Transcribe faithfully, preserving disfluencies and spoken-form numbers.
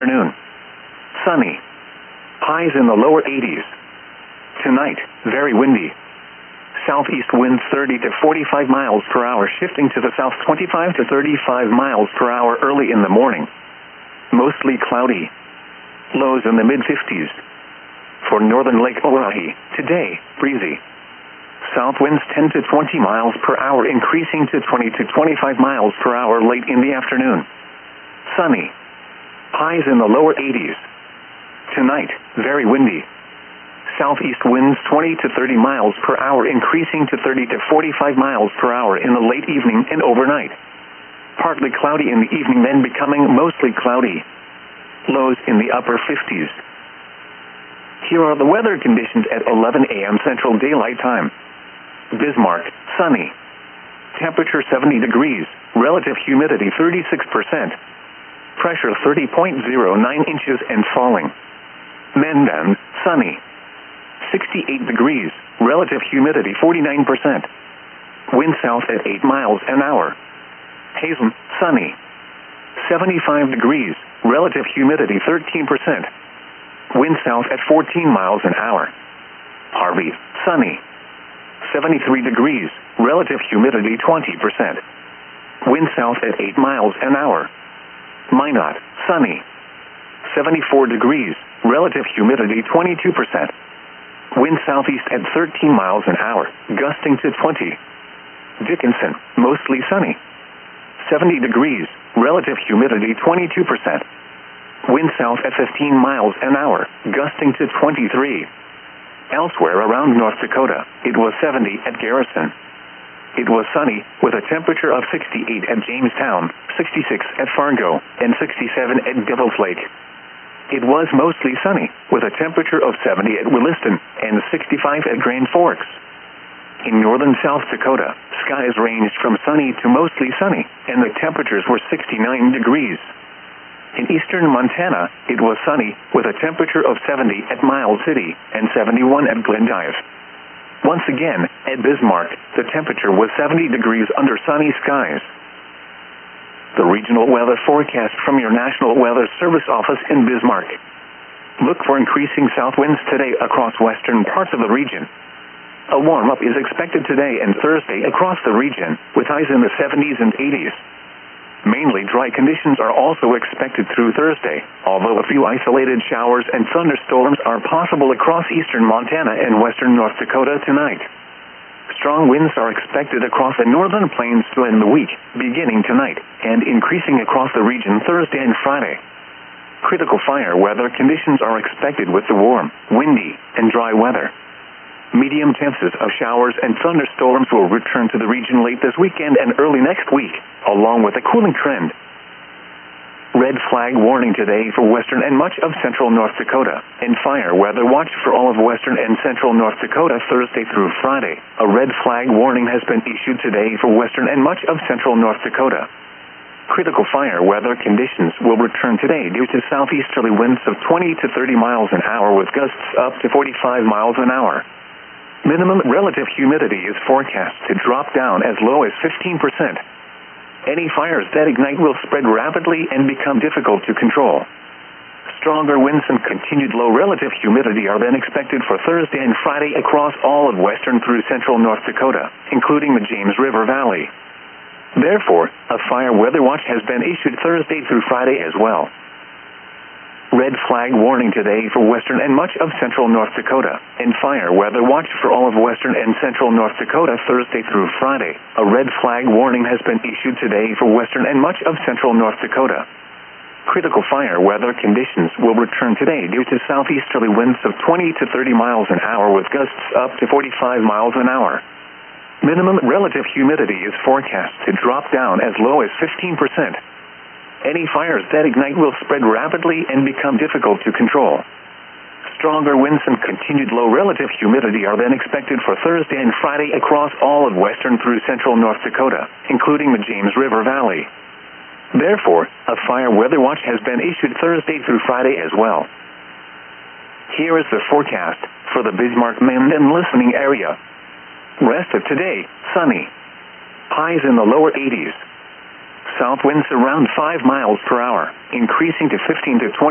afternoon. Sunny. Highs in the lower eighties. Tonight, very windy. Southeast winds thirty to forty-five miles per hour, shifting to the south twenty-five to thirty-five miles per hour early in the morning. Mostly cloudy. Lows in the mid-fifties. For northern Lake Oahe, today, breezy. South winds ten to twenty miles per hour, increasing to twenty to twenty-five miles per hour late in the afternoon. Sunny. Highs in the lower eighties. Tonight, very windy. Southeast winds twenty to thirty miles per hour, increasing to thirty to forty-five miles per hour in the late evening and overnight. Partly cloudy in the evening, then becoming mostly cloudy. Lows in the upper fifties. Here are the weather conditions at eleven a m Central Daylight Time. Bismarck, sunny. Temperature seventy degrees, relative humidity thirty-six percent. Pressure thirty point zero nine inches and falling. Mendon, sunny. sixty-eight degrees, relative humidity forty-nine percent. Wind south at eight miles an hour. Hazen, sunny. seventy-five degrees, relative humidity thirteen percent. Wind south at fourteen miles an hour. Harvey, sunny. seventy-three degrees, relative humidity twenty percent. Wind south at eight miles an hour. Minot, sunny. seventy-four degrees, relative humidity twenty-two percent. Wind southeast at thirteen miles an hour, gusting to twenty. Dickinson, mostly sunny. seventy degrees, relative humidity twenty-two percent. Wind south at fifteen miles an hour, gusting to twenty-three. Elsewhere around North Dakota, it was seventy at Garrison. It was sunny, with a temperature of sixty-eight at Jamestown, sixty-six at Fargo, and sixty-seven at Devil's Lake. It was mostly sunny, with a temperature of seventy at Williston, and sixty-five at Grand Forks. In northern South Dakota, skies ranged from sunny to mostly sunny, and the temperatures were sixty-nine degrees. In eastern Montana, it was sunny, with a temperature of seventy at Miles City, and seventy-one at Glendive. Once again, at Bismarck, the temperature was seventy degrees under sunny skies. The regional weather forecast from your National Weather Service office in Bismarck. Look for increasing south winds today across western parts of the region. A warm-up is expected today and Thursday across the region, with highs in the seventies and eighties. Mainly dry conditions are also expected through Thursday, although a few isolated showers and thunderstorms are possible across eastern Montana and western North Dakota tonight. Strong winds are expected across the northern plains to end the week, beginning tonight, and increasing across the region Thursday and Friday. Critical fire weather conditions are expected with the warm, windy, and dry weather. Medium chances of showers and thunderstorms will return to the region late this weekend and early next week, along with a cooling trend. Red flag warning today for western and much of central North Dakota, and fire weather watch for all of western and central North Dakota Thursday through Friday. A red flag warning has been issued today for western and much of central North Dakota. Critical fire weather conditions will return today due to southeasterly winds of twenty to thirty miles an hour with gusts up to forty-five miles an hour. Minimum relative humidity is forecast to drop down as low as fifteen percent. Any fires that ignite will spread rapidly and become difficult to control. Stronger winds and continued low relative humidity are then expected for Thursday and Friday across all of western through central North Dakota, including the James River Valley. Therefore, a fire weather watch has been issued Thursday through Friday as well. Red flag warning today for western and much of central North Dakota, and fire weather watch for all of western and central North Dakota Thursday through Friday. A red flag warning has been issued today for western and much of central North Dakota. Critical fire weather conditions will return today due to southeasterly winds of twenty to thirty miles an hour with gusts up to forty-five miles an hour. Minimum relative humidity is forecast to drop down as low as fifteen percent. Any fires that ignite will spread rapidly and become difficult to control. Stronger winds and continued low relative humidity are then expected for Thursday and Friday across all of western through central North Dakota, including the James River Valley. Therefore, a fire weather watch has been issued Thursday through Friday as well. Here is the forecast for the Bismarck-Mendon listening area. Rest of today, sunny. Highs in the lower eighties. South winds around five miles per hour, increasing to fifteen to twenty